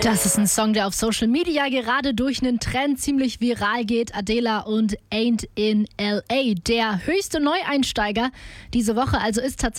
Das ist ein Song, der auf Social Media gerade durch einen Trend ziemlich viral geht. Adela und Ain't in L.A. Der höchste Neueinsteiger diese Woche also ist tatsächlich